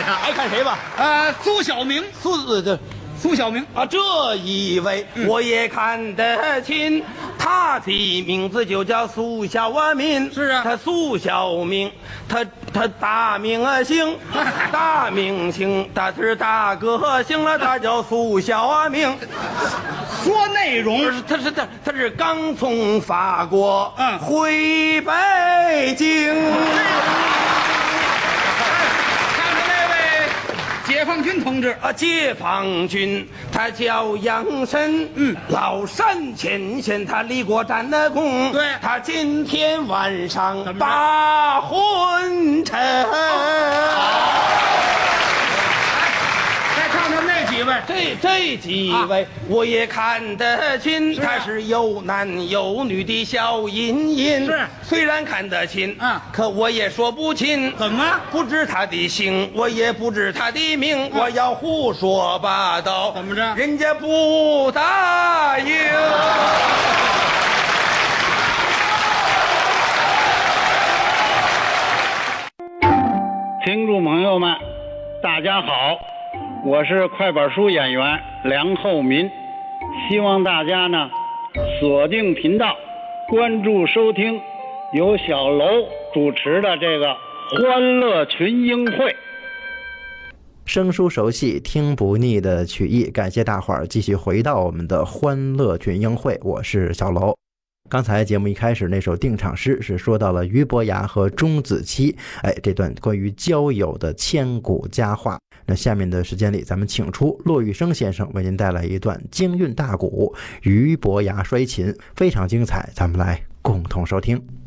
呀？ 爱看谁吧？ 苏小明，苏小明啊，这一位我也看得清，他的名字就叫苏小明。 是啊， 他苏小明，他大明星，大明星，他是大歌星了，他叫苏小明。 说内容， 他是刚从法国回北京。 解放军同志啊，解放军他叫杨森，老山前线他立过战的功， 对， 他今天晚上把昏沉。 再看看那几位， 这几位我也看得清，他是有男有女的小淫淫， 是虽然看得清，可我也说不清。 怎么不知他的姓，我也不知他的名，我要胡说八道， 怎么着？ 人家不答应。 听众朋友们，大家好，我是快板书演员梁厚民，希望大家呢锁定频道，关注收听由小楼主持的这个欢乐群英会。 生疏熟悉听不腻的曲艺，感谢大伙儿继续回到我们的欢乐群英会，我是小楼。刚才节目一开始那首定场诗是说到了俞伯牙和钟子期，这段关于交友的千古佳话。那下面的时间里，咱们请出骆玉笙先生为您带来一段京韵大鼓《俞伯牙摔琴》，非常精彩，咱们来共同收听。